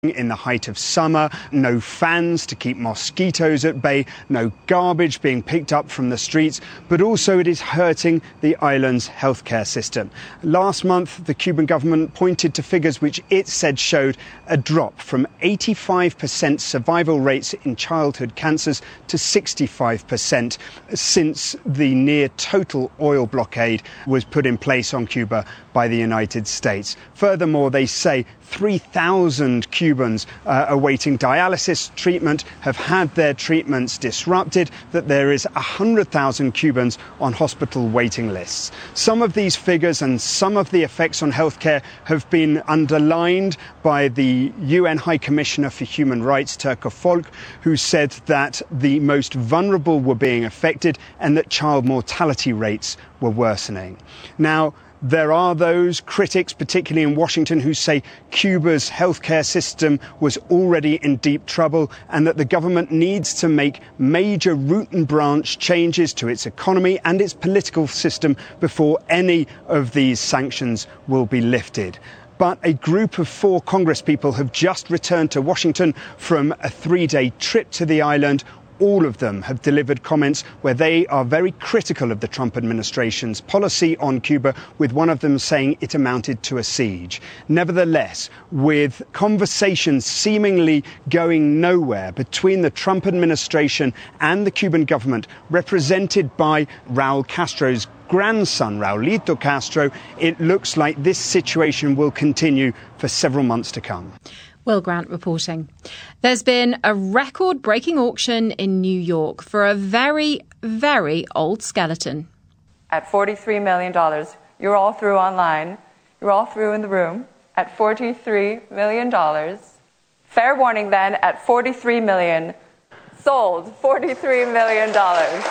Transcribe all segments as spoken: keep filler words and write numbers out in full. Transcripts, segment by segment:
in the height of summer, no fans to keep mosquitoes at bay, no garbage being picked up from the streets, but also it is hurting the island's healthcare system. Last month, the Cuban government pointed to figures which it said showed a drop from eighty-five percent survival rates in childhood cancers to sixty-five percent since the near total oil blockade was put in place on Cuba by the United States. Furthermore, they say three thousand Cubans uh, awaiting dialysis treatment have had their treatments disrupted, that there is one hundred thousand Cubans on hospital waiting lists. Some of these figures and some of the effects on healthcare have been underlined by the U N High Commissioner for Human Rights, Turco Folk, who said that the most vulnerable were being affected and that child mortality rates were worsening. Now, there are those critics, particularly in Washington, who say Cuba's healthcare system was already in deep trouble and that the government needs to make major root and branch changes to its economy and its political system before any of these sanctions will be lifted. But a group of four congresspeople have just returned to Washington from a three-day trip to the island. All of them have delivered comments where they are very critical of the Trump administration's policy on Cuba, with one of them saying it amounted to a siege. Nevertheless, with conversations seemingly going nowhere between the Trump administration and the Cuban government, represented by Raul Castro's grandson, Raulito Castro, it looks like this situation will continue for several months to come. Will Grant reporting. There's been a record-breaking auction in New York for a very, very old skeleton. At forty-three million dollars. You're all through online. You're all through in the room. At forty-three million dollars. Fair warning then, at forty-three million dollars. Sold forty-three million dollars.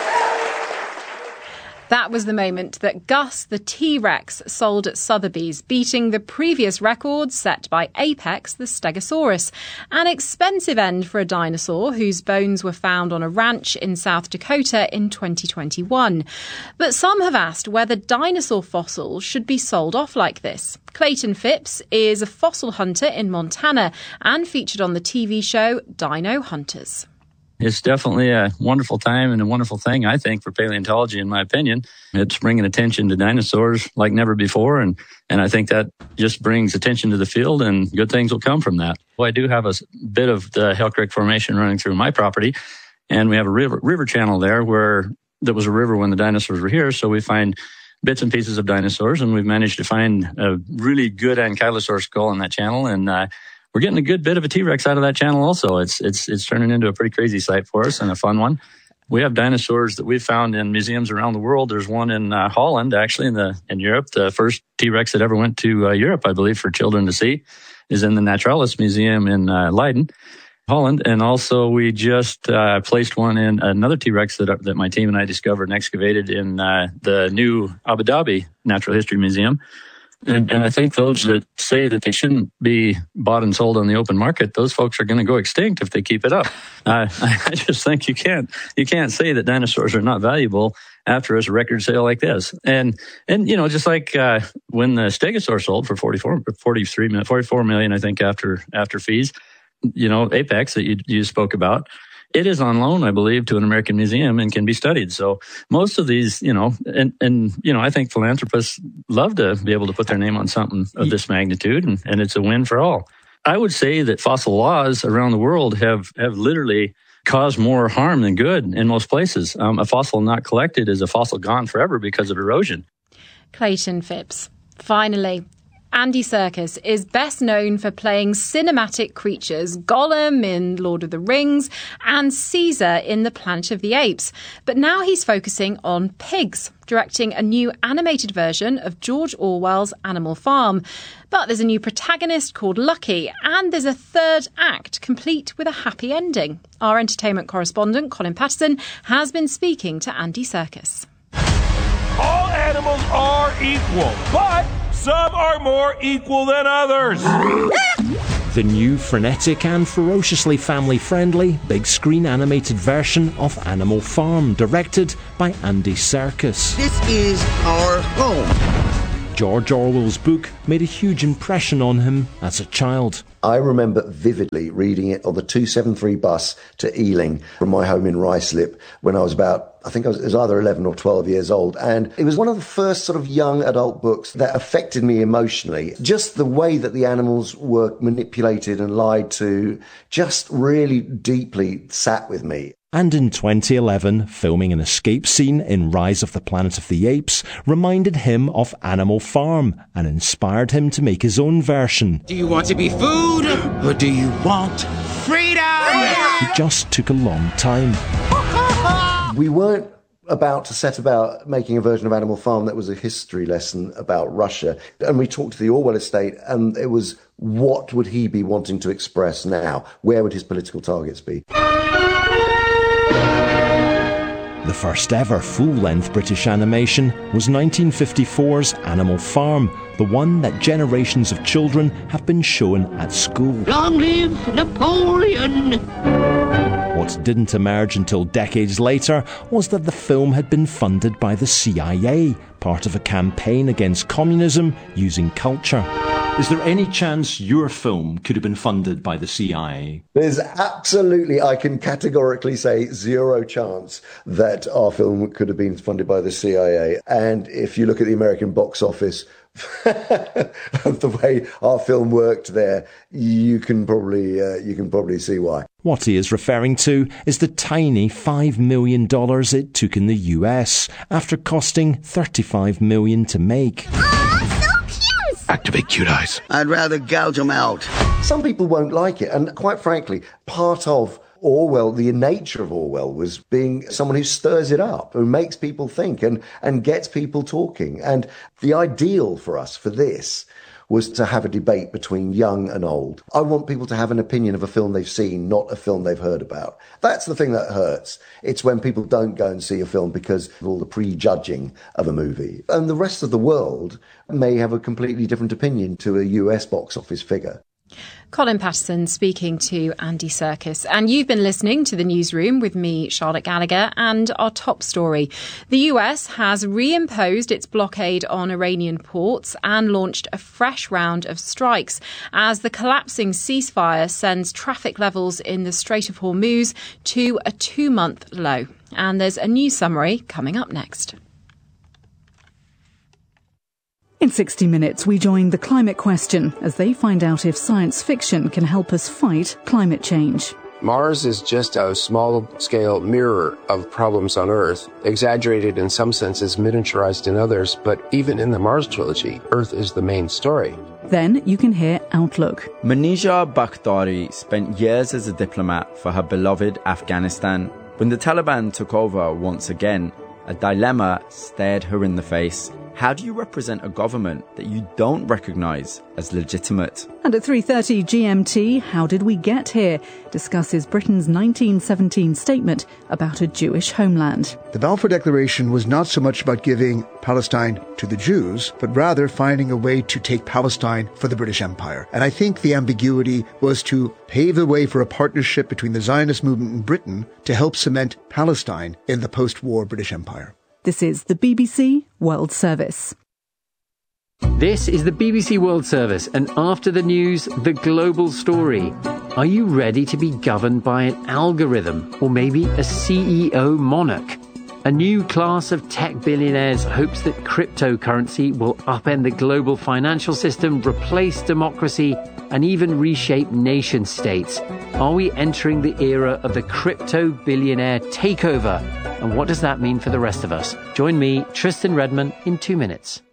That was the moment that Gus the T-Rex sold at Sotheby's, beating the previous record set by Apex the Stegosaurus, an expensive end for a dinosaur whose bones were found on a ranch in South Dakota in twenty twenty-one. But some have asked whether dinosaur fossils should be sold off like this. Clayton Phipps is a fossil hunter in Montana and featured on the T V show Dino Hunters. It's definitely a wonderful time and a wonderful thing, I think, for paleontology, in my opinion. It's bringing attention to dinosaurs like never before, and, and I think that just brings attention to the field, and good things will come from that. Well, I do have a bit of the Hell Creek Formation running through my property, and we have a river, river channel there where there was a river when the dinosaurs were here, so we find bits and pieces of dinosaurs, and we've managed to find a really good ankylosaur skull in that channel, and uh, we're getting a good bit of a T-Rex out of that channel also. It's it's it's turning into a pretty crazy sight for us and a fun one. We have dinosaurs that we've found in museums around the world. There's one in uh, Holland, actually, in the in Europe. The first T-Rex that ever went to uh, Europe, I believe, for children to see, is in the Naturalis Museum in uh, Leiden, Holland. And also we just uh, placed one in another T-Rex that, that my team and I discovered and excavated in uh, the new Abu Dhabi Natural History Museum. And, and I think those that say that they shouldn't be bought and sold on the open market, those folks are going to go extinct if they keep it up. Uh, I just think you can't you can't say that dinosaurs are not valuable after a record sale like this. And and you know, just like uh, when the Stegosaur sold for forty-four, forty-three, forty-four million, I think after after fees. You know, Apex that you you spoke about. It is on loan, I believe, to an American museum and can be studied. So most of these, you know, and, and you know, I think philanthropists love to be able to put their name on something of this magnitude, and, and it's a win for all. I would say that fossil laws around the world have, have literally caused more harm than good in most places. Um, a fossil not collected is a fossil gone forever because of erosion. Clayton Phipps. Finally, Andy Serkis is best known for playing cinematic creatures, Gollum in Lord of the Rings and Caesar in The Planet of the Apes. But now he's focusing on pigs, directing a new animated version of George Orwell's Animal Farm. But there's a new protagonist called Lucky, and there's a third act complete with a happy ending. Our entertainment correspondent, Colin Patterson, has been speaking to Andy Serkis. All animals are equal, but some are more equal than others. The new frenetic and ferociously family-friendly big screen animated version of Animal Farm, directed by Andy Serkis. This is our home. George Orwell's book made a huge impression on him as a child. I remember vividly reading it on the two seventy-three bus to Ealing from my home in Ruislip when I was about, I think I was, it was either eleven or twelve years old. And it was one of the first sort of young adult books that affected me emotionally. Just the way that the animals were manipulated and lied to just really deeply sat with me. And in twenty eleven, filming an escape scene in Rise of the Planet of the Apes reminded him of Animal Farm and inspired him to make his own version. Do you want to be food or do you want freedom? It just took a long time. We weren't about to set about making a version of Animal Farm that was a history lesson about Russia. And we talked to the Orwell estate, and it was, what would he be wanting to express now? Where would his political targets be? The first ever full-length British animation was nineteen fifty-four's Animal Farm, the one that generations of children have been shown at school. Long live Napoleon! What didn't emerge until decades later was that the film had been funded by the C I A, part of a campaign against communism using culture. Is there any chance your film could have been funded by the C I A? There's absolutely, I can categorically say, zero chance that our film could have been funded by the C I A. And if you look at the American box office, the way our film worked there, you can probably uh, you can probably see why. What he is referring to is the tiny five million dollars it took in the U S after costing thirty-five million dollars to make. Activate cute eyes. I'd rather gouge them out. Some people won't like it, and quite frankly, part of Orwell, the nature of Orwell, was being someone who stirs it up, who makes people think and, and gets people talking. And the ideal for us for this was to have a debate between young and old. I want people to have an opinion of a film they've seen, not a film they've heard about. That's the thing that hurts. It's when people don't go and see a film because of all the prejudging of a movie. And the rest of the world may have a completely different opinion to a U S box office figure. Colin Patterson speaking to Andy Serkis. And you've been listening to The Newsroom with me, Charlotte Gallagher, and our top story. The U S has reimposed its blockade on Iranian ports and launched a fresh round of strikes as the collapsing ceasefire sends traffic levels in the Strait of Hormuz to a two-month low. And there's a news summary coming up next. In sixty minutes, we join The Climate Question as they find out if science fiction can help us fight climate change. Mars is just a small-scale mirror of problems on Earth, exaggerated in some senses, miniaturized in others, but even in the Mars trilogy, Earth is the main story. Then you can hear Outlook. Manija Bakhtari spent years as a diplomat for her beloved Afghanistan. When the Taliban took over once again, a dilemma stared her in the face. How do you represent a government that you don't recognise as legitimate? And at three thirty G M T, How Did We Get Here? Discusses Britain's nineteen seventeen statement about a Jewish homeland. The Balfour Declaration was not so much about giving Palestine to the Jews, but rather finding a way to take Palestine for the British Empire. And I think the ambiguity was to pave the way for a partnership between the Zionist movement in Britain to help cement Palestine in the post-war British Empire. This is the B B C World Service. This is the B B C World Service, and after the news, the global story. Are you ready to be governed by an algorithm or maybe a C E O monarch? A new class of tech billionaires hopes that cryptocurrency will upend the global financial system, replace democracy, and even reshape nation states. Are we entering the era of the crypto billionaire takeover? And what does that mean for the rest of us? Join me, Tristan Redman, in two minutes.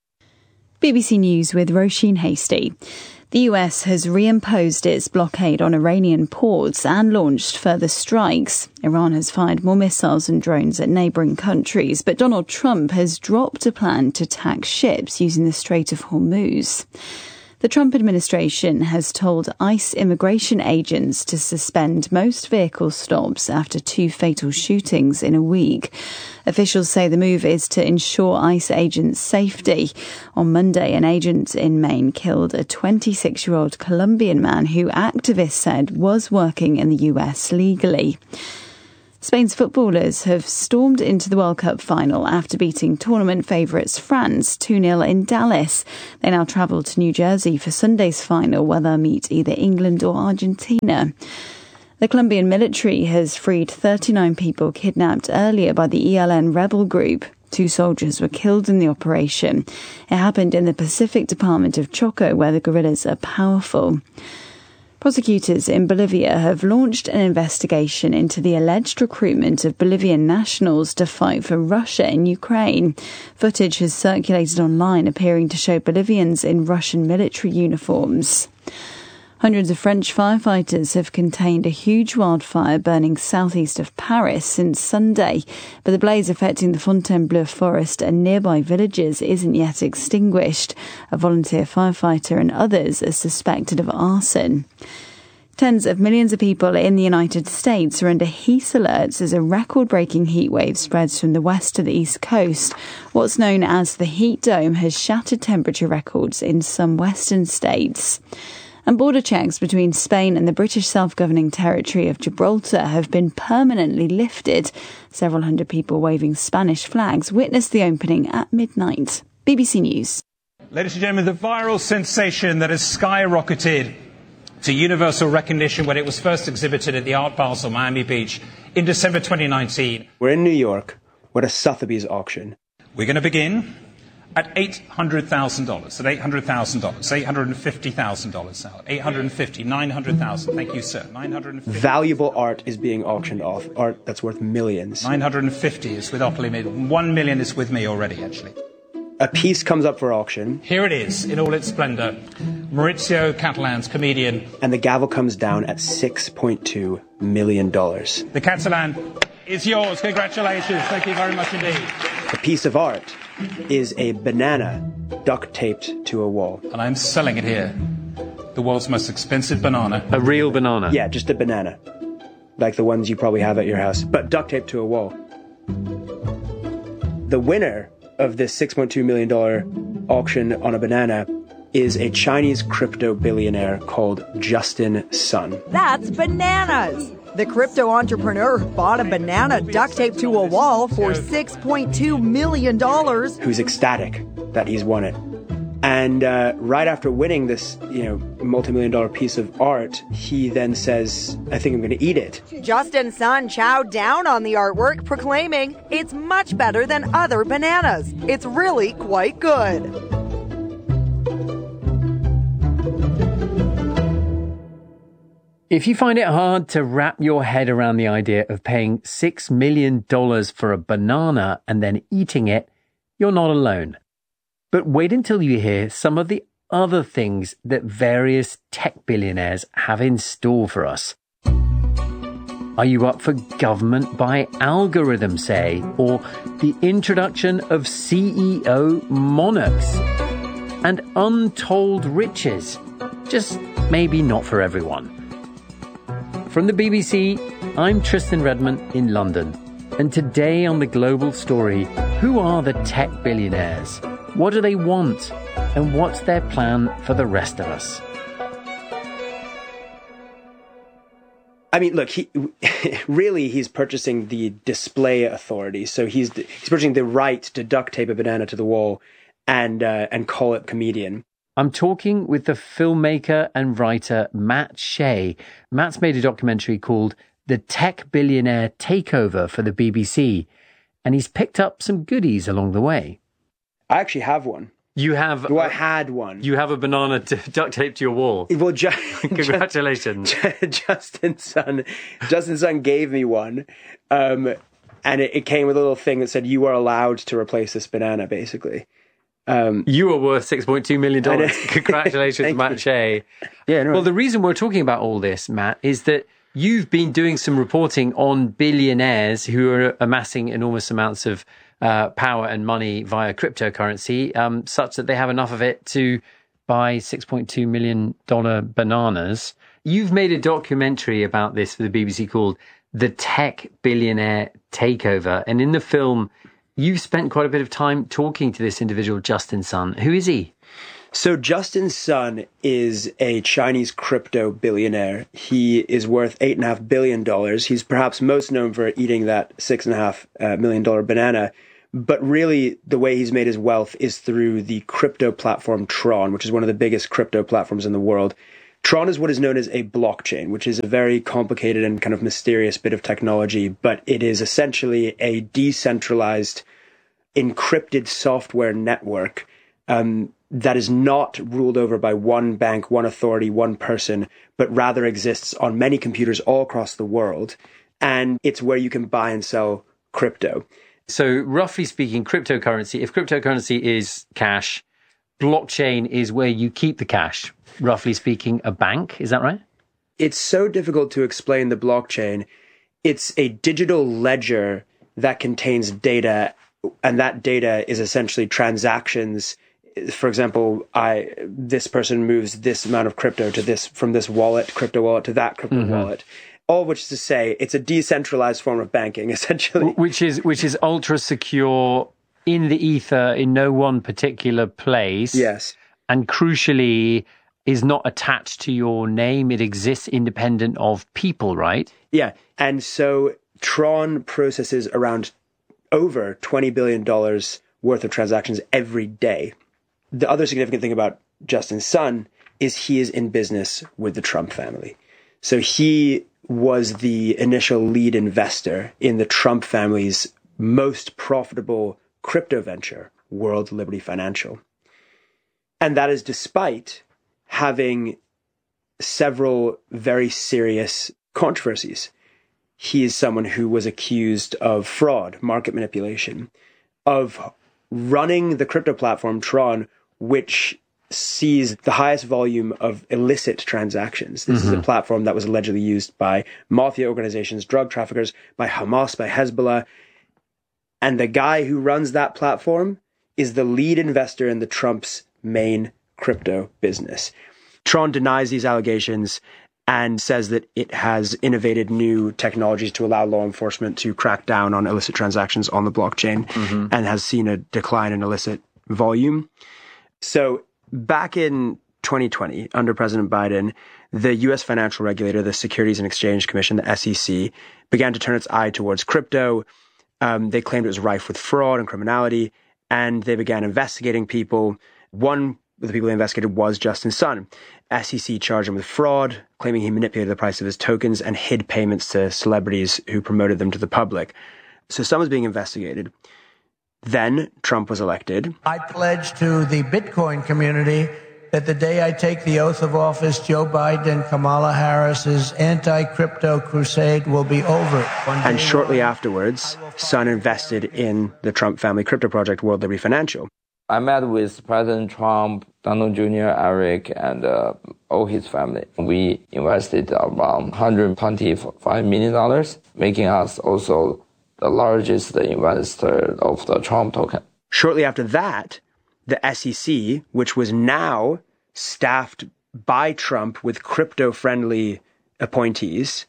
B B C News with Roisin Hasty. The U S has reimposed its blockade on Iranian ports and launched further strikes. Iran has fired more missiles and drones at neighbouring countries, but Donald Trump has dropped a plan to tax ships using the Strait of Hormuz. The Trump administration has told ICE immigration agents to suspend most vehicle stops after two fatal shootings in a week. Officials say the move is to ensure ICE agents' safety. On Monday, an agent in Maine killed a twenty-six-year-old Colombian man who activists said was working in the U S legally. Spain's footballers have stormed into the World Cup final after beating tournament favourites France two nil in Dallas. They now travel to New Jersey for Sunday's final, where they'll meet either England or Argentina. The Colombian military has freed thirty-nine people kidnapped earlier by the E L N rebel group. Two soldiers were killed in the operation. It happened in the Pacific department of Choco, where the guerrillas are powerful. Prosecutors in Bolivia have launched an investigation into the alleged recruitment of Bolivian nationals to fight for Russia in Ukraine. Footage has circulated online appearing to show Bolivians in Russian military uniforms. Hundreds of French firefighters have contained a huge wildfire burning southeast of Paris since Sunday, but the blaze affecting the Fontainebleau forest and nearby villages isn't yet extinguished. A volunteer firefighter and others are suspected of arson. Tens of millions of people in the United States are under heat alerts as a record-breaking heatwave spreads from the west to the east coast. What's known as the heat dome has shattered temperature records in some western states. And border checks between Spain and the British self-governing territory of Gibraltar have been permanently lifted. Several hundred people waving Spanish flags witnessed the opening at midnight. B B C News. Ladies and gentlemen, the viral sensation that has skyrocketed to universal recognition when it was first exhibited at the Art Basel Miami Beach in December twenty nineteen. We're in New York. We're at a Sotheby's auction. We're going to begin at eight hundred thousand dollars, at eight hundred thousand dollars, eight hundred fifty thousand dollars now, eight hundred fifty thousand dollars, nine hundred thousand dollars. Thank you, sir. nine hundred fifty thousand dollars. Valuable art is being auctioned off, art that's worth millions. nine hundred fifty is with Opoly. One million is with me already, actually. A piece comes up for auction. Here it is, in all its splendour. Maurizio Catalan's comedian. And the gavel comes down at six point two million dollars. The Catalan is yours. Congratulations. Thank you very much indeed. The piece of art is a banana duct taped to a wall. And I'm selling it here. The world's most expensive banana. A real banana? Yeah, just a banana. Like the ones you probably have at your house, but duct taped to a wall. The winner of this six point two million dollars auction on a banana is a Chinese crypto billionaire called Justin Sun. That's bananas! The crypto entrepreneur bought a banana duct taped to a wall for six point two million dollars. Who's ecstatic that he's won it. And uh, right after winning this, you know, multi-million dollar piece of art, he then says, I think I'm going to eat it. Justin Sun chowed down on the artwork, proclaiming, it's much better than other bananas. It's really quite good. If you find it hard to wrap your head around the idea of paying six million dollars for a banana and then eating it, you're not alone. But wait until you hear some of the other things that various tech billionaires have in store for us. Are you up for government by algorithm, say, or the introduction of C E O monarchs? And untold riches? Just maybe not for everyone. From the B B C, I'm Tristan Redmond in London. And today on The Global Story, who are the tech billionaires? What do they want? And what's their plan for the rest of us? I mean, look, he really he's purchasing the display authority. So he's he's purchasing the right to duct tape a banana to the wall and uh, and call it comedian. I'm talking with the filmmaker and writer Matt Shea. Matt's made a documentary called The Tech Billionaire Takeover for the B B C, and he's picked up some goodies along the way. I actually have one. You have... Well, I had one. You have a banana to duct taped to your wall. Well, ju- Congratulations. Justin Sun, Justin Sun gave me one, um, and it, it came with a little thing that said, you are allowed to replace this banana, basically. Um, you are worth six point two million dollars. Congratulations, Matt Shea. Yeah, no, well, the reason we're talking about all this, Matt, is that you've been doing some reporting on billionaires who are amassing enormous amounts of uh, power and money via cryptocurrency, um, such that they have enough of it to buy six point two million dollars bananas. You've made a documentary about this for the B B C called The Tech Billionaire Takeover. And in the film, you've spent quite a bit of time talking to this individual, Justin Sun. Who is he? So Justin Sun is a Chinese crypto billionaire. He is worth eight and a half billion dollars. He's perhaps most known for eating that six and a half uh, million dollar banana. But really, the way he's made his wealth is through the crypto platform Tron, which is one of the biggest crypto platforms in the world. Tron is what is known as a blockchain, which is a very complicated and kind of mysterious bit of technology, but it is essentially a decentralized, encrypted software network um, that is not ruled over by one bank, one authority, one person, but rather exists on many computers all across the world. And it's where you can buy and sell crypto. So roughly speaking, cryptocurrency, if cryptocurrency is cash, blockchain is where you keep the cash. Roughly speaking, a bank. Is that right? It's so difficult to explain the blockchain. It's a digital ledger that contains data, and that data is essentially transactions. For example, I this person moves this amount of crypto to this from this wallet, crypto wallet to that crypto mm-hmm. wallet. All of which is to say, it's a decentralized form of banking, essentially. Which is which is ultra secure in the ether in no one particular place. Yes. And crucially, is not attached to your name. It exists independent of people, right? Yeah. And so Tron processes around over twenty billion dollars worth of transactions every day. The other significant thing about Justin Sun is he is in business with the Trump family. So he was the initial lead investor in the Trump family's most profitable crypto venture, World Liberty Financial. And that is despite having several very serious controversies. He is someone who was accused of fraud, market manipulation, of running the crypto platform Tron, which sees the highest volume of illicit transactions. This mm-hmm. is a platform that was allegedly used by mafia organizations, drug traffickers, by Hamas, by Hezbollah. And the guy who runs that platform is the lead investor in the Trump's main crypto business. Tron denies these allegations and says that it has innovated new technologies to allow law enforcement to crack down on illicit transactions on the blockchain mm-hmm. and has seen a decline in illicit volume. So back in twenty twenty, under President Biden, the U S financial regulator, the Securities and Exchange Commission, the S E C, began to turn its eye towards crypto. Um, they claimed it was rife with fraud and criminality, and they began investigating people. One of the people they investigated was Justin Sun. S E C charged him with fraud, claiming he manipulated the price of his tokens and hid payments to celebrities who promoted them to the public. So Sun was being investigated. Then Trump was elected. I pledge to the Bitcoin community that the day I take the oath of office, Joe Biden and Kamala Harris's anti-crypto crusade will be over. And shortly afterwards, Sun invested in the Trump family crypto project, World Liberty Financial. I met with President Trump, Donald Junior, Eric, and uh, all his family. We invested around one hundred twenty-five million dollars, making us also the largest investor of the Trump token. Shortly after that, the S E C, which was now staffed by Trump with crypto-friendly appointees,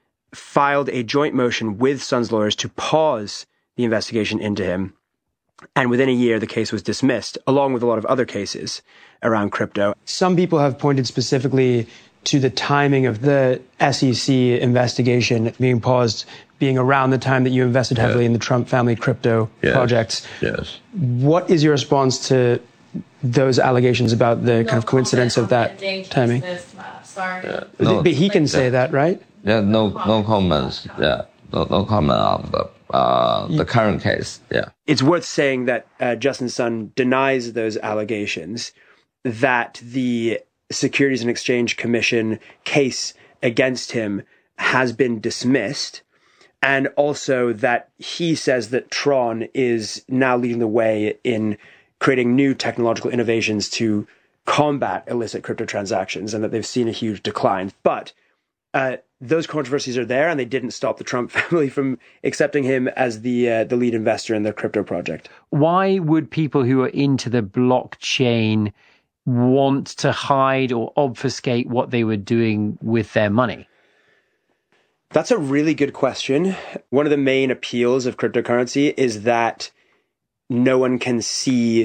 filed a joint motion with Sun's lawyers to pause the investigation into him. And within a year, the case was dismissed, along with a lot of other cases around crypto. Some people have pointed specifically to the timing of the S E C investigation being paused, being around the time that you invested heavily yeah. in the Trump family crypto yes. projects. Yes. What is your response to those allegations about the no kind of coincidence of that timing? Sorry. Yeah, no, but he can say yeah. that, right? Yeah, no, no comments. Yeah, no, no comment on the uh, the current case. Yeah, it's worth saying that uh, Justin Sun denies those allegations, that the Securities and Exchange Commission case against him has been dismissed, and also that he says that Tron is now leading the way in creating new technological innovations to combat illicit crypto transactions, and that they've seen a huge decline. But uh, those controversies are there, and they didn't stop the Trump family from accepting him as the uh, the lead investor in the crypto project. Why would people who are into the blockchain want to hide or obfuscate what they were doing with their money? That's a really good question. One of the main appeals of cryptocurrency is that no one can see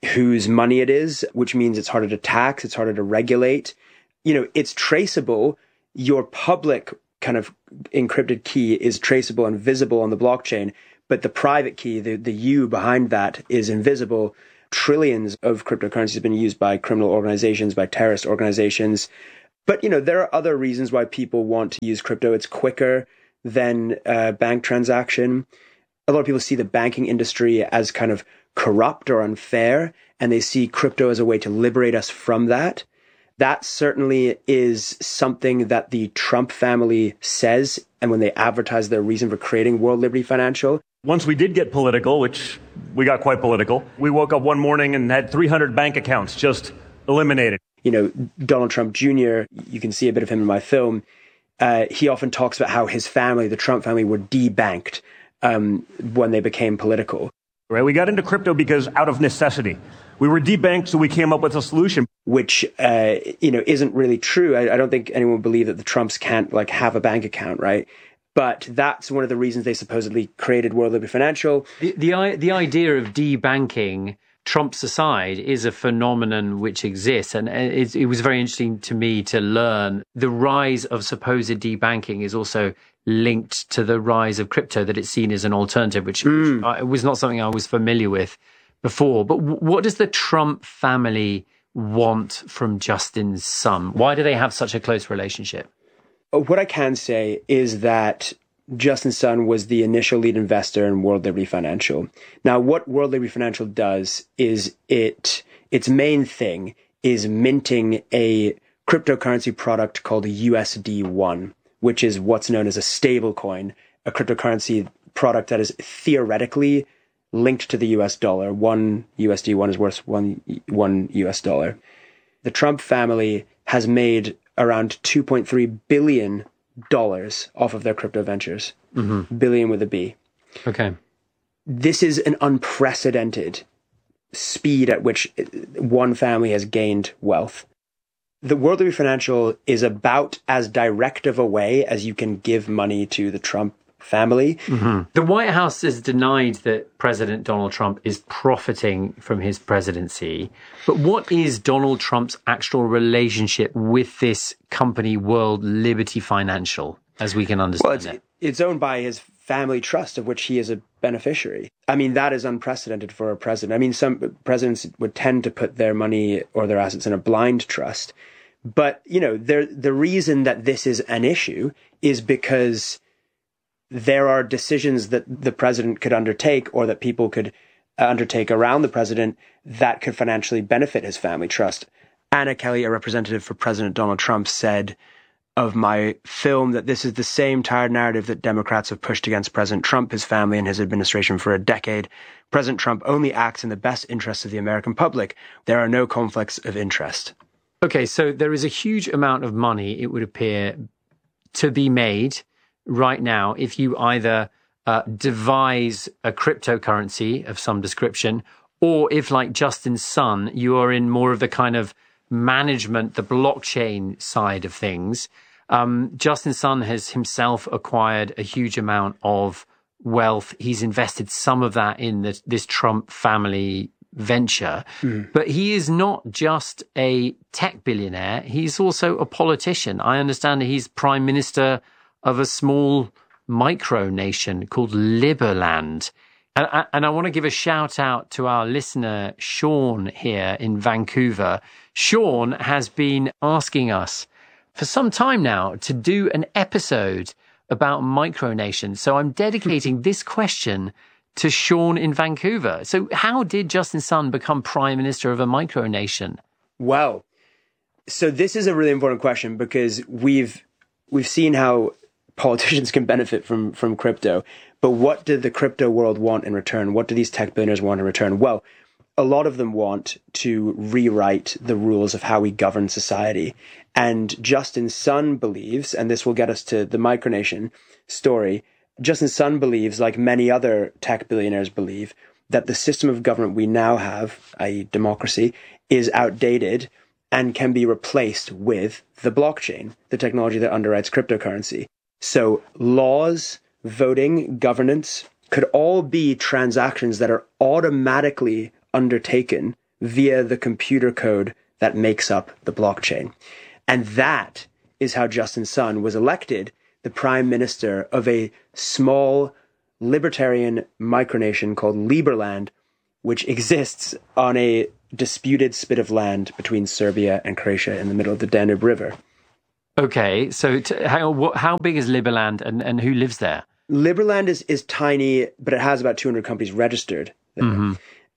whose money it is, which means it's harder to tax, it's harder to regulate. You know, it's traceable. Your public kind of encrypted key is traceable and visible on the blockchain, but the private key, the, the U behind that, is invisible. Trillions of cryptocurrencies have been used by criminal organizations, by terrorist organizations. But, you know, there are other reasons why people want to use crypto. It's quicker than a bank transaction. A lot of people see the banking industry as kind of corrupt or unfair, and they see crypto as a way to liberate us from that. That certainly is something that the Trump family says, and when they advertise their reason for creating World Liberty Financial. Once we did get political, which we got quite political, we woke up one morning and had three hundred bank accounts just eliminated. You know, Donald Trump Junior, you can see a bit of him in my film. Uh, he often talks about how his family, the Trump family, were debanked um, when they became political. Right, we got into crypto because out of necessity. We were debanked, so we came up with a solution. Which, uh, you know, isn't really true. I, I don't think anyone would believe that the Trumps can't, like, have a bank account, right? But that's one of the reasons they supposedly created World Liberty Financial. The, the, the idea of debanking, Trump's aside, is a phenomenon which exists. And it, it was very interesting to me to learn the rise of supposed debanking is also linked to the rise of crypto, that it's seen as an alternative, which, mm. which was not something I was familiar with before. But w- what does the Trump family want from Justin's son? Why do they have such a close relationship? What I can say is that Justin's son was the initial lead investor in World Liberty Financial. Now, what World Liberty Financial does is it its main thing is minting a cryptocurrency product called U S D one, which is what's known as a stable coin, a cryptocurrency product that is theoretically linked to the U S dollar. One U S D one is worth one, one U S dollar. The Trump family has made around two point three billion dollars off of their crypto ventures. Mm-hmm. Billion with a B. Okay. This is an unprecedented speed at which one family has gained wealth. The World Liberty Financial is about as direct of a way as you can give money to the Trump family. Mm-hmm. The White House has denied that President Donald Trump is profiting from his presidency. But what is Donald Trump's actual relationship with this company, World Liberty Financial, as we can understand well, it's, it? It's owned by his family trust, of which he is a beneficiary. I mean, that is unprecedented for a president. I mean, some presidents would tend to put their money or their assets in a blind trust. But, you know, the reason that this is an issue is because there are decisions that the president could undertake or that people could undertake around the president that could financially benefit his family trust. Anna Kelly, a representative for President Donald Trump, said of my film that this is the same tired narrative that Democrats have pushed against President Trump, his family, and his administration for a decade. President Trump only acts in the best interests of the American public. There are no conflicts of interest. Okay, so there is a huge amount of money, it would appear, to be made right now if you either uh, devise a cryptocurrency of some description, or if, like Justin's son, you are in more of the kind of management, the blockchain side of things. Um, Justin's son has himself acquired a huge amount of wealth. He's invested some of that in the, this Trump family venture. Mm. But he is not just a tech billionaire. He's also a politician. I understand he's prime minister of a small micronation called Liberland. And I, and I want to give a shout out to our listener, Sean, here in Vancouver. Sean has been asking us for some time now to do an episode about micronations. So I'm dedicating this question to Sean in Vancouver. So how did Justin's son become prime minister of a micronation? Well, so this is a really important question because we've we've seen how politicians can benefit from from crypto. But what did the crypto world want in return? What do these tech billionaires want in return? Well, a lot of them want to rewrite the rules of how we govern society. And Justin's son believes, and this will get us to the micronation story, Justin's son believes, like many other tech billionaires believe, that the system of government we now have, that is democracy, is outdated and can be replaced with the blockchain, the technology that underwrites cryptocurrency. So laws, voting, governance could all be transactions that are automatically undertaken via the computer code that makes up the blockchain. And that is how Justin Sun was elected the prime minister of a small libertarian micronation called Liberland, which exists on a disputed spit of land between Serbia and Croatia in the middle of the Danube River. Okay, so t- how, what, how big is Liberland and, and who lives there? Liberland is, is tiny, but it has about two hundred companies registered there. Mm-hmm.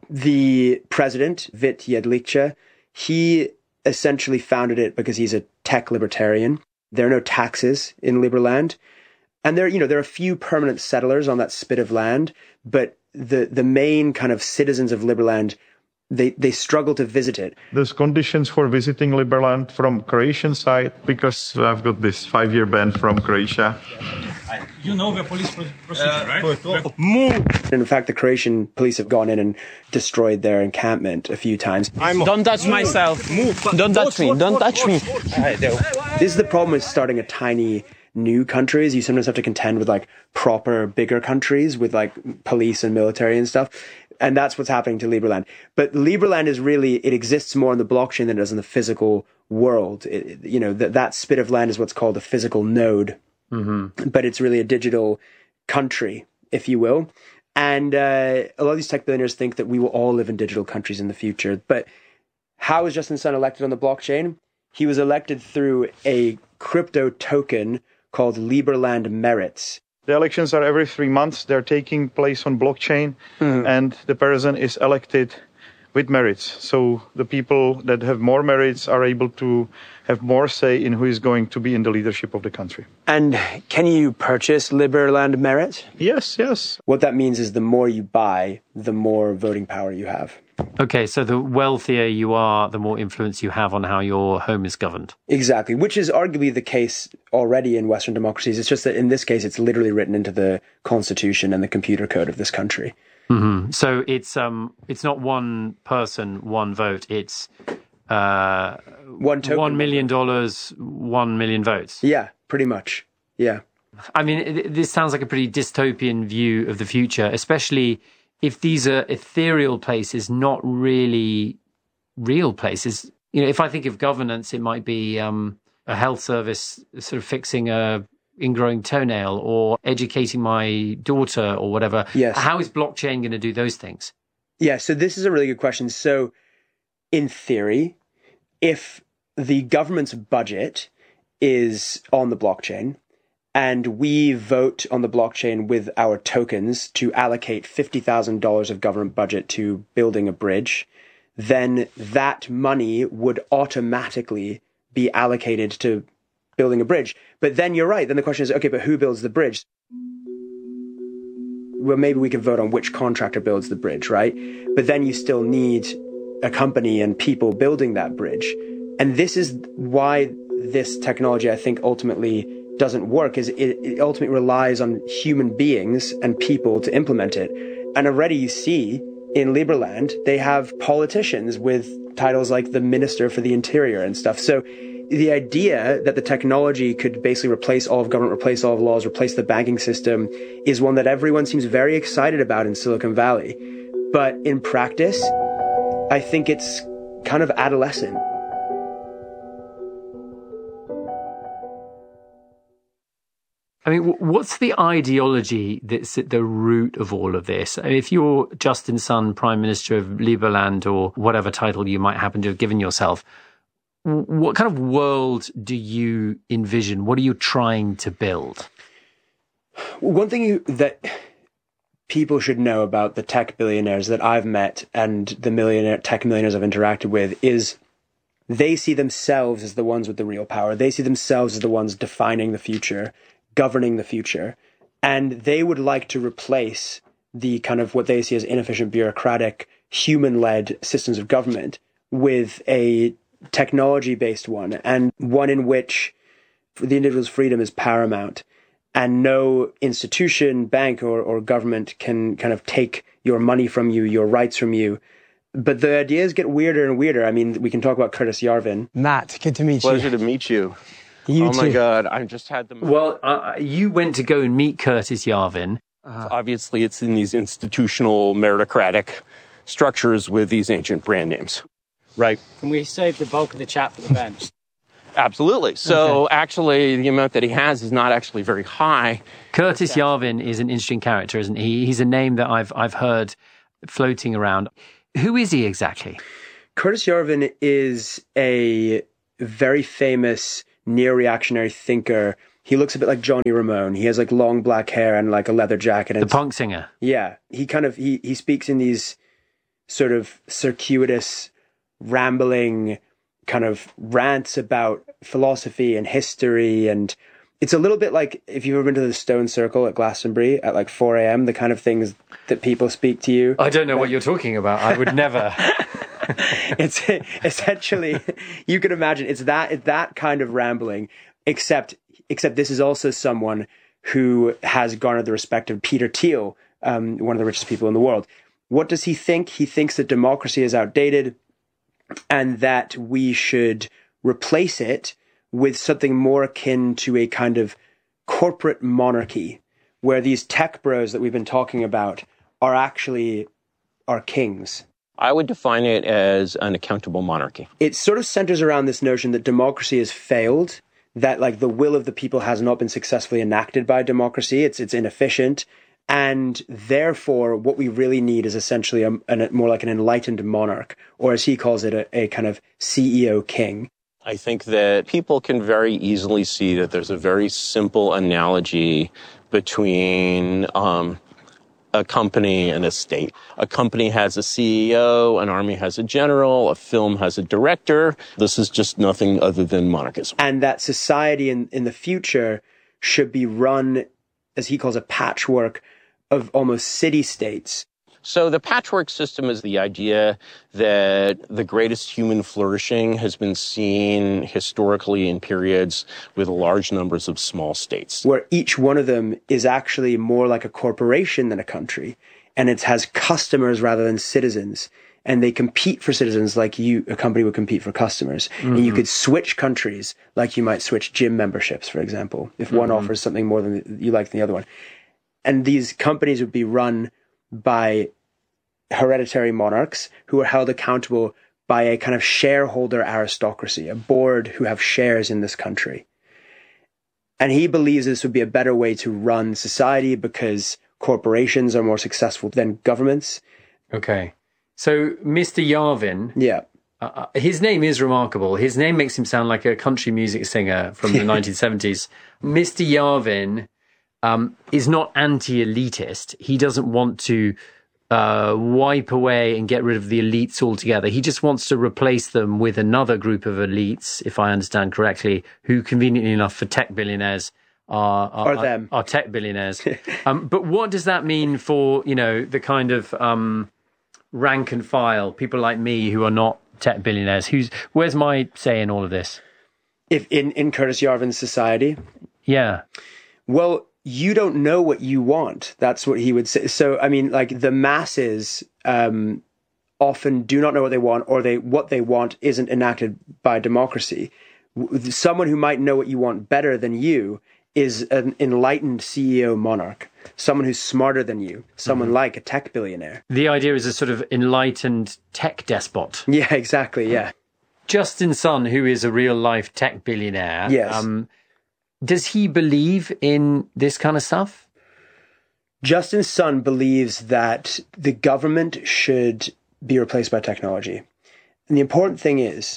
The president, Vit Jedlica, he essentially founded it because he's a tech libertarian. There are no taxes in Liberland. And there, you know, there are a few permanent settlers on that spit of land, but the, the main kind of citizens of Liberland, they, they struggle to visit it. There's conditions for visiting Liberland from Croatian side, because I've got this five-year ban from Croatia. You know the police procedure, uh, right? Move! In fact, the Croatian police have gone in and destroyed their encampment a few times. I'm Don't touch myself. Move. Don't touch me. Don't touch me. This is the problem with starting a tiny new country, is you sometimes have to contend with like proper bigger countries with like police and military and stuff. And that's what's happening to Liberland. But Liberland is really, it exists more in the blockchain than it does in the physical world. It, you know, that that spit of land is what's called a physical node. Mm-hmm. But it's really a digital country, if you will. And uh, a lot of these tech billionaires think that we will all live in digital countries in the future. But how was Justin Sun elected on the blockchain? He was elected through a crypto token called Liberland Merits. The elections are every three months. They're taking place on blockchain, mm. and the person is elected with merits. So the people that have more merits are able to have more say in who is going to be in the leadership of the country. And can you purchase Liberland Merit? Yes, yes. What that means is the more you buy, the more voting power you have. Okay, so the wealthier you are, the more influence you have on how your home is governed. Exactly, which is arguably the case already in Western democracies. It's just that in this case, it's literally written into the constitution and the computer code of this country. Mm-hmm. So it's um, it's not one person, one vote. It's uh, one token. one million dollars, one million votes. Yeah, pretty much. Yeah. I mean, it, this sounds like a pretty dystopian view of the future, especially if these are ethereal places, not really real places. You know, if I think of governance, it might be um, a health service sort of fixing a ingrowing toenail or educating my daughter or whatever. Yes. How is blockchain going to do those things? Yeah, so this is a really good question. So in theory, if the government's budget is on the blockchain and we vote on the blockchain with our tokens to allocate fifty thousand dollars of government budget to building a bridge, then that money would automatically be allocated to building a bridge. But then you're right. Then the question is, okay, but who builds the bridge? Well, maybe we can vote on which contractor builds the bridge, right? But then you still need a company and people building that bridge. And this is why this technology, I think, ultimately doesn't work, is it, it ultimately relies on human beings and people to implement it. And already you see in Liberland, they have politicians with titles like the Minister for the Interior and stuff. So the idea that the technology could basically replace all of government, replace all of laws, replace the banking system is one that everyone seems very excited about in Silicon Valley. But in practice, I think it's kind of adolescent. I mean, what's the ideology that's at the root of all of this? I mean, if you're Justin Sun, Prime Minister of Liberland, or whatever title you might happen to have given yourself, what kind of world do you envision? What are you trying to build? One thing you, that people should know about the tech billionaires that I've met and the millionaire tech millionaires I've interacted with is they see themselves as the ones with the real power. They see themselves as the ones defining the future, governing the future. And they would like to replace the kind of what they see as inefficient, bureaucratic, human-led systems of government with a technology-based one, and one in which the individual's freedom is paramount, and no institution, bank, or, or government can kind of take your money from you, your rights from you. But the ideas get weirder and weirder. I mean, we can talk about Curtis Yarvin. Matt, good to meet Pleasure you. Pleasure to meet you. You oh too. my God, I just had the... Well, uh, you went to go and meet Curtis Yarvin. Uh, Obviously, it's in these institutional, meritocratic structures with these ancient brand names, right? Can we save the bulk of the chat for the bench? Absolutely. So Okay. actually, the amount that he has is not actually very high. Curtis Yarvin is an interesting character, isn't he? He's a name that I've I've heard floating around. Who is he exactly? Curtis Yarvin is a very famous neo-reactionary thinker. He looks a bit like Johnny Ramone. He has like long black hair and like a leather jacket. The punk singer. Yeah. He kind of, he, he speaks in these sort of circuitous, rambling kind of rants about philosophy and history. And it's a little bit like if you've ever been to the Stone Circle at Glastonbury at like four a.m., the kind of things that people speak to you. I don't know what you're talking about. I would never. It's essentially, you can imagine, it's that, it's that kind of rambling, except, except this is also someone who has garnered the respect of Peter Thiel, um, one of the richest people in the world. What does he think? He thinks that democracy is outdated and that we should replace it with something more akin to a kind of corporate monarchy, where these tech bros that we've been talking about are actually our kings. I would define it as an accountable monarchy. It sort of centers around this notion that democracy has failed, that like the will of the people has not been successfully enacted by democracy. It's it's inefficient. And therefore, what we really need is essentially a, a more like an enlightened monarch, or as he calls it, a, a kind of C E O king. I think that people can very easily see that there's a very simple analogy between um, a company and a state. A company has a C E O, an army has a general, a film has a director. This is just nothing other than monarchism. And that society in, in the future should be run, as he calls a patchwork of almost city-states. So the patchwork system is the idea that the greatest human flourishing has been seen historically in periods with large numbers of small states. Where each one of them is actually more like a corporation than a country. And it has customers rather than citizens. And they compete for citizens like you, a company would compete for customers. Mm-hmm. And you could switch countries like you might switch gym memberships, for example, if one mm-hmm. offers something more than you like than the other one. And these companies would be run by hereditary monarchs who are held accountable by a kind of shareholder aristocracy, a board who have shares in this country. And he believes this would be a better way to run society because corporations are more successful than governments. Okay. So Mister Yarvin, yeah, uh, his name is remarkable. His name makes him sound like a country music singer from the nineteen seventies. Mister Yarvin um, is not anti-elitist. He doesn't want to uh, wipe away and get rid of the elites altogether. He just wants to replace them with another group of elites, if I understand correctly, who conveniently enough for tech billionaires are are, or them. are, are tech billionaires. um, but what does that mean for, you know, the kind of um, rank and file, people like me who are not tech billionaires? Who's where's my say in all of this? If in, in Curtis Yarvin's society? Yeah. Well, you don't know what you want. That's what he would say. So, I mean, like the masses um, often do not know what they want, or they what they want isn't enacted by democracy. Someone who might know what you want better than you is an enlightened C E O monarch, someone who's smarter than you, someone mm-hmm. like a tech billionaire. The idea is a sort of enlightened tech despot. Yeah, exactly, yeah. Justin Sun, who is a real-life tech billionaire, yes. um, does he believe in this kind of stuff? Justin Sun believes that the government should be replaced by technology. And the important thing is,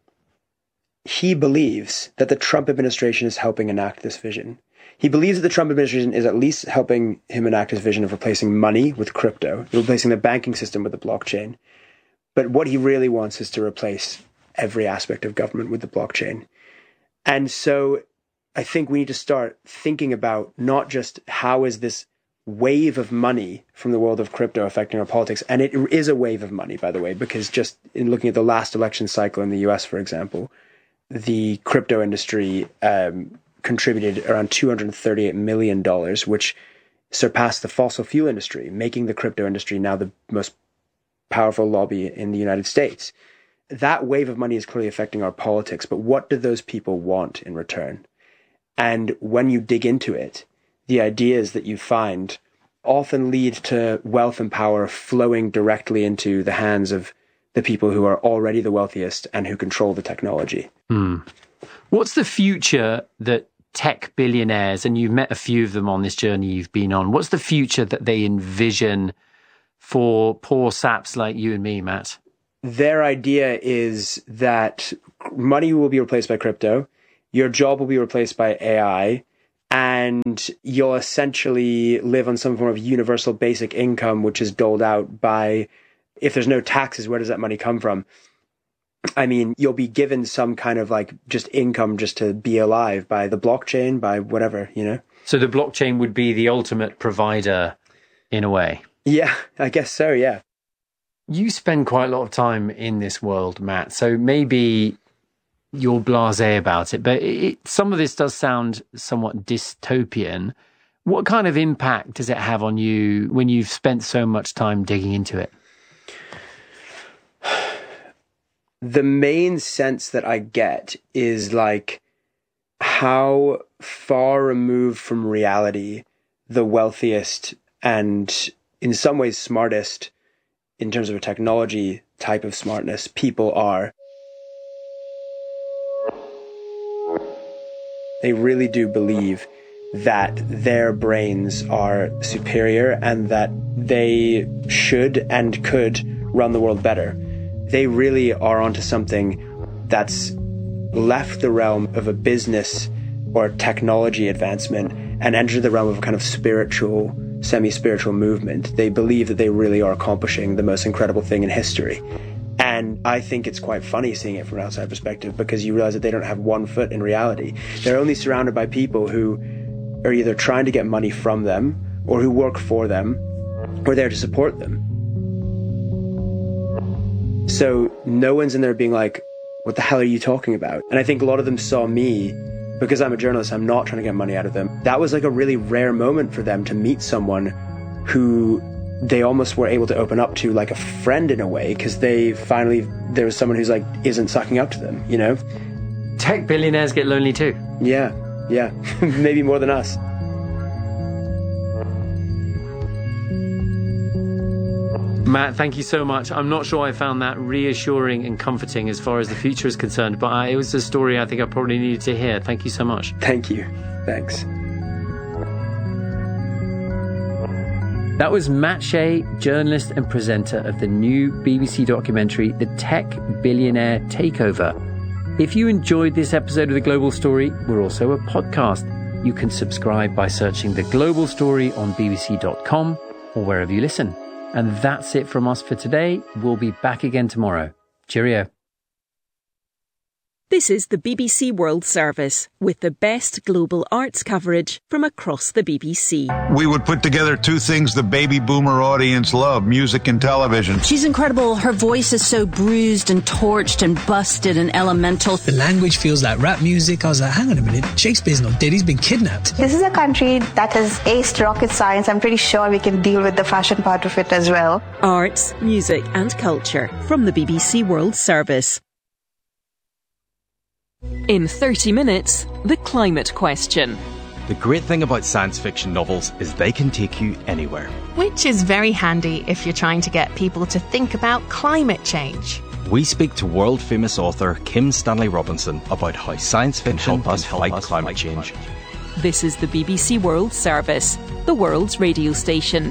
he believes that the Trump administration is helping enact this vision. He believes that the Trump administration is at least helping him enact his vision of replacing money with crypto, replacing the banking system with the blockchain. But what he really wants is to replace every aspect of government with the blockchain. And so I think we need to start thinking about not just how is this wave of money from the world of crypto affecting our politics. And it is a wave of money, by the way, because just in looking at the last election cycle in the U S, for example, the crypto industry um, contributed around two hundred thirty-eight million dollars, which surpassed the fossil fuel industry, making the crypto industry now the most powerful lobby in the United States. That wave of money is clearly affecting our politics, but what do those people want in return? And when you dig into it, the ideas that you find often lead to wealth and power flowing directly into the hands of the people who are already the wealthiest and who control the technology. Hmm. What's the future that tech billionaires, and you've met a few of them on this journey you've been on, what's the future that they envision for poor saps like you and me, Matt? Their idea is that money will be replaced by crypto, your job will be replaced by A I, and you'll essentially live on some form of universal basic income, which is doled out by, if there's no taxes, where does that money come from? I mean, you'll be given some kind of like just income just to be alive by the blockchain, by whatever, you know? So the blockchain would be the ultimate provider in a way? Yeah, I guess so, yeah. You spend quite a lot of time in this world, Matt, so maybe you're blasé about it, but it, some of this does sound somewhat dystopian. What kind of impact does it have on you when you've spent so much time digging into it? The main sense that I get is like how far removed from reality the wealthiest and in some ways smartest, in terms of a technology type of smartness, people are. They really do believe that their brains are superior and that they should and could run the world better. They really are onto something that's left the realm of a business or technology advancement and entered the realm of a kind of spiritual, semi-spiritual movement. They believe that they really are accomplishing the most incredible thing in history. And I think it's quite funny seeing it from an outside perspective, because you realize that they don't have one foot in reality. They're only surrounded by people who are either trying to get money from them or who work for them or there to support them. So no one's in there being like, what the hell are you talking about? And I think a lot of them saw me, because I'm a journalist, I'm not trying to get money out of them. That was like a really rare moment for them to meet someone who they almost were able to open up to like a friend in a way, because they finally, there was someone who's like, isn't sucking up to them, you know? Tech billionaires get lonely too. Yeah, yeah. Maybe more than us. Matt, thank you so much. I'm not sure I found that reassuring and comforting as far as the future is concerned, but I, it was a story I think I probably needed to hear. Thank you so much. Thank you. Thanks. That was Matt Shea, journalist and presenter of the new B B C documentary, The Tech Billionaire Takeover. If you enjoyed this episode of The Global Story, we're also a podcast. You can subscribe by searching The Global Story on b b c dot com or wherever you listen. And that's it from us for today. We'll be back again tomorrow. Cheerio. This is the B B C World Service, with the best global arts coverage from across the B B C. We would put together two things the baby boomer audience love, music and television. She's incredible. Her voice is so bruised and torched and busted and elemental. The language feels like rap music. I was like, hang on a minute, Shakespeare's not dead, he's been kidnapped. This is a country that has aced rocket science. I'm pretty sure we can deal with the fashion part of it as well. Arts, music and culture from the B B C World Service. In thirty minutes, the climate question. The great thing about science fiction novels is they can take you anywhere. Which is very handy if you're trying to get people to think about climate change. We speak to world-famous author Kim Stanley Robinson about how science fiction can fight climate change. This is the B B C World Service, the world's radio station.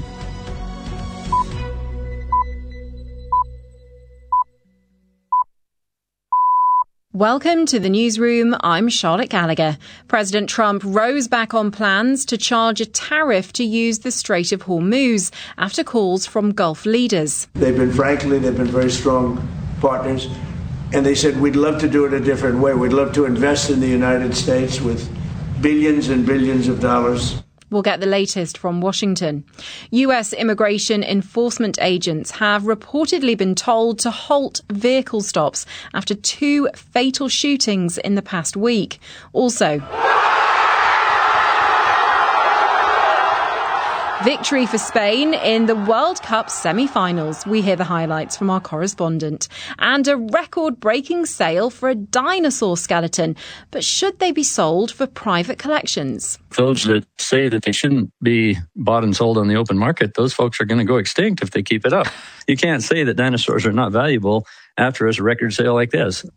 Welcome to the newsroom. I'm Charlotte Gallagher. President Trump rose back on plans to charge a tariff to use the Strait of Hormuz after calls from Gulf leaders. They've been, frankly, they've been very strong partners. And they said, we'd love to do it a different way. We'd love to invest in the United States with billions and billions of dollars. We'll get the latest from Washington. U S immigration enforcement agents have reportedly been told to halt vehicle stops after two fatal shootings in the past week. Also, Victory for Spain in the World Cup semi-finals. We hear the highlights from our correspondent. And a record-breaking sale for a dinosaur skeleton. But should they be sold for private collections? Those that say that they shouldn't be bought and sold on the open market, those folks are going to go extinct if they keep it up. You can't say that dinosaurs are not valuable after a record sale like this.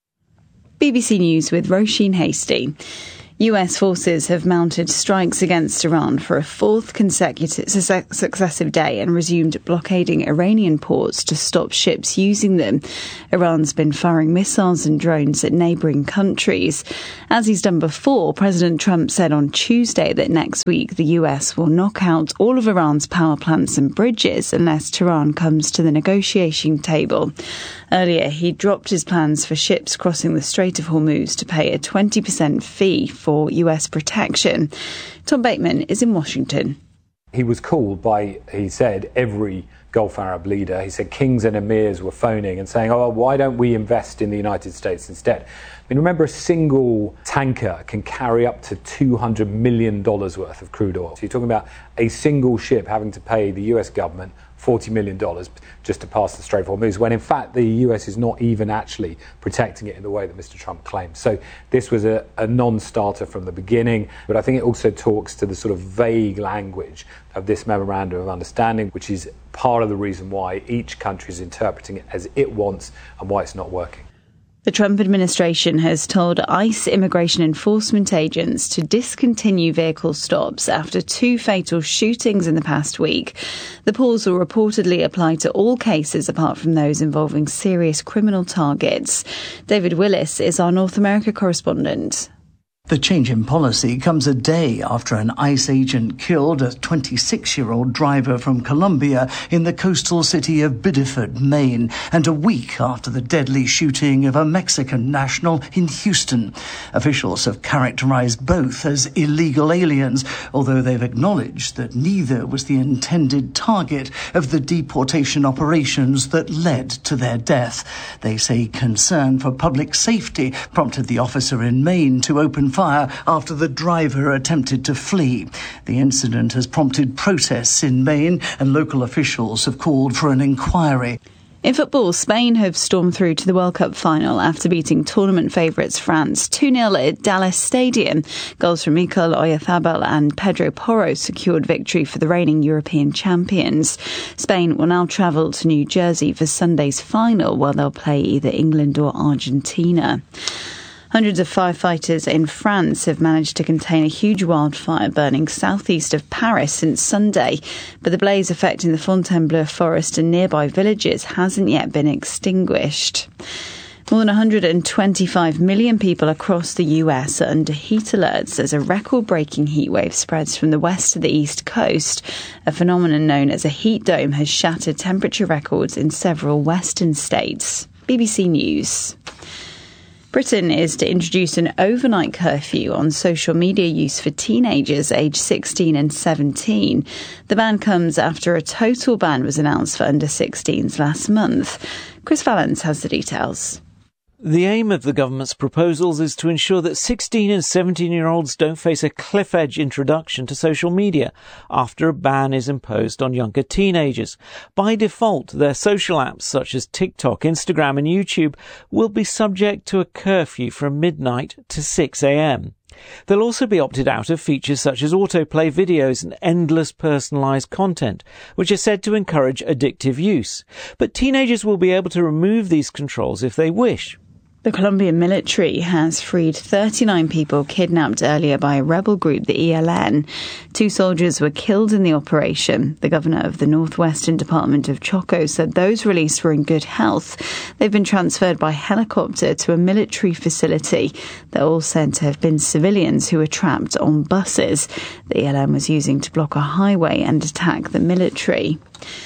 B B C News with Roisin Hasty. U S forces have mounted strikes against Iran for a fourth consecutive successive day and resumed blockading Iranian ports to stop ships using them. Iran's been firing missiles and drones at neighbouring countries. As he's done before, President Trump said on Tuesday that next week the U S will knock out all of Iran's power plants and bridges unless Tehran comes to the negotiating table. Earlier, he dropped his plans for ships crossing the Strait of Hormuz to pay a twenty percent fee for U S protection. Tom Bateman is in Washington. He was called by, he said, every Gulf Arab leader. He said kings and emirs were phoning and saying, oh, why don't we invest in the United States instead? I mean, remember, a single tanker can carry up to two hundred million dollars worth of crude oil. So you're talking about a single ship having to pay the U S government forty million dollars just to pass the Strait of Hormuz, when in fact the U S is not even actually protecting it in the way that Mister Trump claims. So this was a, a non-starter from the beginning, but I think it also talks to the sort of vague language of this memorandum of understanding, which is part of the reason why each country is interpreting it as it wants and why it's not working. The Trump administration has told ICE immigration enforcement agents to discontinue vehicle stops after two fatal shootings in the past week. The pause will reportedly apply to all cases apart from those involving serious criminal targets. David Willis is our North America correspondent. The change in policy comes a day after an ICE agent killed a twenty-six-year-old driver from Colombia in the coastal city of Biddeford, Maine, and a week after the deadly shooting of a Mexican national in Houston. Officials have characterized both as illegal aliens, although they've acknowledged that neither was the intended target of the deportation operations that led to their death. They say concern for public safety prompted the officer in Maine to open fire after the driver attempted to flee. The incident has prompted protests in Maine, and local officials have called for an inquiry. In football, Spain have stormed through to the World Cup final after beating tournament favourites France two nil at Dallas Stadium. Goals from Mikel Oyarzabal and Pedro Porro secured victory for the reigning European champions. Spain will now travel to New Jersey for Sunday's final, where they'll play either England or Argentina. Hundreds of firefighters in France have managed to contain a huge wildfire burning southeast of Paris since Sunday, but the blaze affecting the Fontainebleau forest and nearby villages hasn't yet been extinguished. More than one hundred twenty-five million people across the U S are under heat alerts as a record-breaking heatwave spreads from the west to the east coast. A phenomenon known as a heat dome has shattered temperature records in several western states. B B C News. Britain is to introduce an overnight curfew on social media use for teenagers aged sixteen and seventeen. The ban comes after a total ban was announced for under sixteens last month. Chris Valance has the details. The aim of the government's proposals is to ensure that sixteen and seventeen-year-olds don't face a cliff-edge introduction to social media after a ban is imposed on younger teenagers. By default, their social apps such as TikTok, Instagram and YouTube will be subject to a curfew from midnight to six a.m. They'll also be opted out of features such as autoplay videos and endless personalised content, which are said to encourage addictive use. But teenagers will be able to remove these controls if they wish. The Colombian military has freed thirty-nine people kidnapped earlier by a rebel group, the E L N. Two soldiers were killed in the operation. The governor of the northwestern department of Choco said those released were in good health. They've been transferred by helicopter to a military facility. They're all said to have been civilians who were trapped on buses the E L N was using to block a highway and attack the military.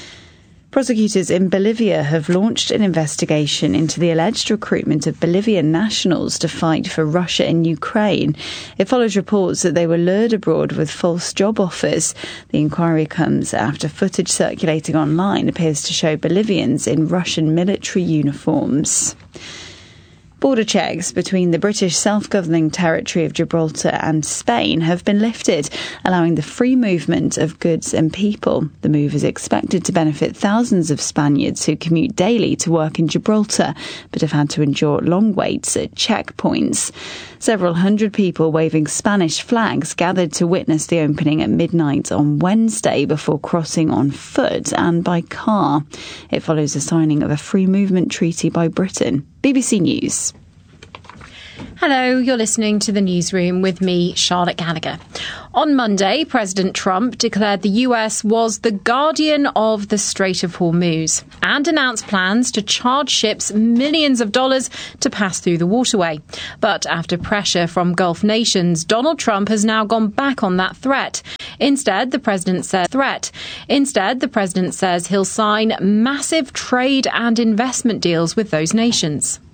Prosecutors in Bolivia have launched an investigation into the alleged recruitment of Bolivian nationals to fight for Russia in Ukraine. It follows reports that they were lured abroad with false job offers. The inquiry comes after footage circulating online appears to show Bolivians in Russian military uniforms. Border checks between the British self-governing territory of Gibraltar and Spain have been lifted, allowing the free movement of goods and people. The move is expected to benefit thousands of Spaniards who commute daily to work in Gibraltar, but have had to endure long waits at checkpoints. Several hundred people waving Spanish flags gathered to witness the opening at midnight on Wednesday before crossing on foot and by car. It follows the signing of a free movement treaty by Britain. B B C News. Hello, you're listening to The Newsroom with me, Charlotte Gallagher. On Monday, President Trump declared the U S was the guardian of the Strait of Hormuz and announced plans to charge ships millions of dollars to pass through the waterway. But after pressure from Gulf nations, Donald Trump has now gone back on that threat. Instead, the president said threat. Instead, the president says he'll sign massive trade and investment deals with those nations.